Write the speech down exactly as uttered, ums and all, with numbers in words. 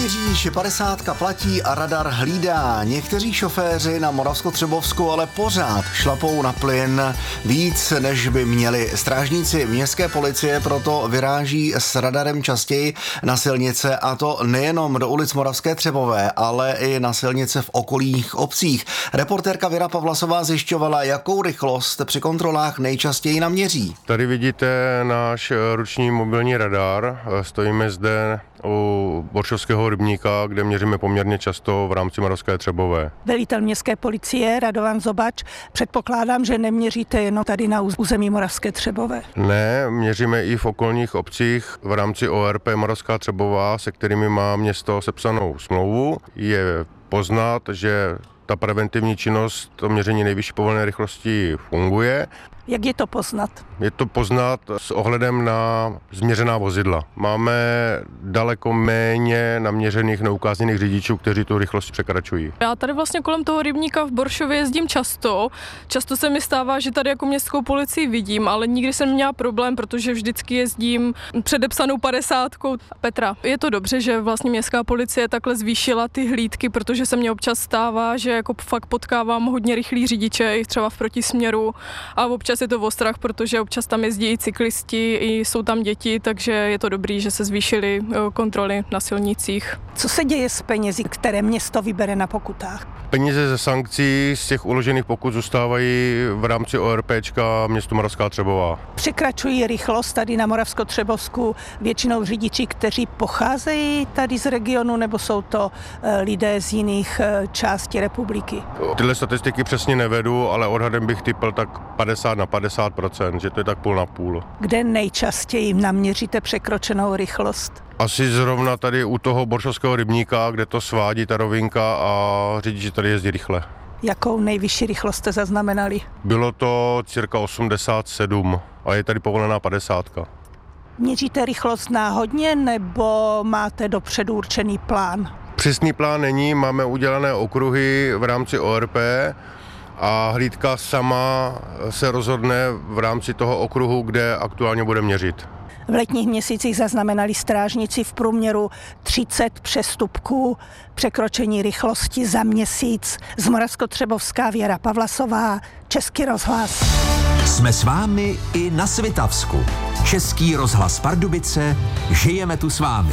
Měříš, padesátka platí a radar hlídá. Někteří šoféři na Moravskotřebovsku ale pořád šlapou na plyn víc, než by měli. Strážníci městské policie proto vyráží s radarem častěji na silnice, a to nejenom do ulic Moravské Třebové, ale i na silnice v okolních obcích. Reportérka Věra Pavlasová zjišťovala, jakou rychlost při kontrolách nejčastěji naměří. Tady vidíte náš ruční mobilní radar. Stojíme zde u Boršovského rybníka, kde měříme poměrně často v rámci Moravské Třebové. Velitel městské policie Radovan Zobač, předpokládám, že neměříte jenom tady na území Moravské Třebové. Ne, měříme i v okolních obcích v rámci O R P Moravská Třebová, se kterými má město sepsanou smlouvu. Je poznat, že ta preventivní činnost, to měření nejvyšší povolené rychlosti funguje. Jak je to poznat? Je to poznat s ohledem na změřená vozidla. Máme daleko méně naměřených neukázněných řidičů, kteří tu rychlost překračují. Já tady vlastně kolem toho rybníka v Boršově jezdím často. Často se mi stává, že tady jako městskou policii vidím, ale nikdy jsem neměla problém, protože vždycky jezdím předepsanou padesátkou. Petra, je to dobře, že vlastně městská policie takhle zvýšila ty hlídky, protože se mně občas stává, že jako fakt potkávám hodně rychlý řidiče, i třeba v protisměru, a občas je to ostrach, protože občas tam jezdí i cyklisti, i jsou tam děti, takže je to dobrý, že se zvýšily kontroly na silnicích. Co se děje s penězi, které město vybere na pokutách? Peníze ze sankcí z těch uložených pokut zůstávají v rámci ORPčka město Moravská Třebová. Překračují rychlost tady na Moravskotřebovsku většinou řidiči, kteří pocházejí tady z regionu, nebo jsou to lidé z jiných částí republiky? Tyhle statistiky přesně nevedu, ale odhadem bych typl tak padesát na padesát procent, že to je tak půl na půl. Kde nejčastěji naměříte překročenou rychlost? Asi zrovna tady u toho Boršovského rybníka, kde to svádí ta rovinka a řidiči tady jezdí rychle. Jakou nejvyšší rychlost jste zaznamenali? Bylo to cirka osmdesát sedm a je tady povolená padesátka. Měříte rychlost náhodně nebo máte dopředu určený plán? Přesný plán není, máme udělané okruhy v rámci O R P a hlídka sama se rozhodne v rámci toho okruhu, kde aktuálně bude měřit. V letních měsících zaznamenali strážníci v průměru třicet přestupků překročení rychlosti za měsíc. Z Moravskotřebovská Věra Pavlasová, Český rozhlas. Jsme s vámi i na Svitavsku. Český rozhlas Pardubice, žijeme tu s vámi.